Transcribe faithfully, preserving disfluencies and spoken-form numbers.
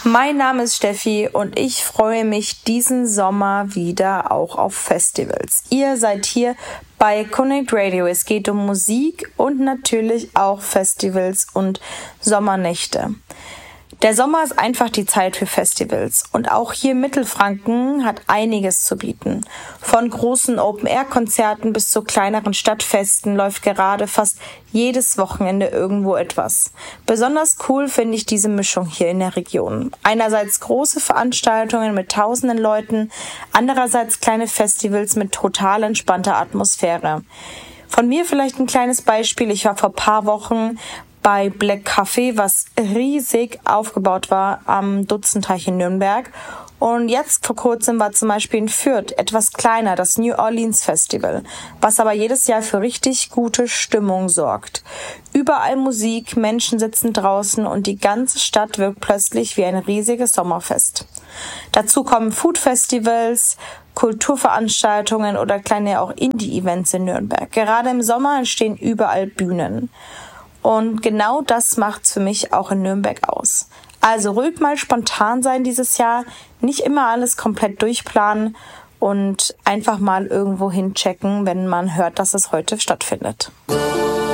Mein Name ist Steffi und ich freue mich diesen Sommer wieder auch auf Festivals. Ihr seid hier bei Connect Radio. Es geht um Musik und natürlich auch Festivals und Sommernächte. Der Sommer ist einfach die Zeit für Festivals und auch hier Mittelfranken hat einiges zu bieten. Von großen Open-Air-Konzerten bis zu kleineren Stadtfesten läuft gerade fast jedes Wochenende irgendwo etwas. Besonders cool finde ich diese Mischung hier in der Region. Einerseits große Veranstaltungen mit tausenden Leuten, andererseits kleine Festivals mit total entspannter Atmosphäre. Von mir vielleicht ein kleines Beispiel. Ich war vor ein paar Wochen bei Black Café, was riesig aufgebaut war am Dutzenteich in Nürnberg. Und jetzt vor kurzem war zum Beispiel in Fürth etwas kleiner, das New Orleans Festival, was aber jedes Jahr für richtig gute Stimmung sorgt. Überall Musik, Menschen sitzen draußen und die ganze Stadt wirkt plötzlich wie ein riesiges Sommerfest. Dazu kommen Food-Festivals, Kulturveranstaltungen oder kleine auch Indie-Events in Nürnberg. Gerade im Sommer entstehen überall Bühnen. Und genau das macht's für mich auch in Nürnberg aus. Also ruhig mal spontan sein dieses Jahr, nicht immer alles komplett durchplanen und einfach mal irgendwo hinchecken, wenn man hört, dass es heute stattfindet.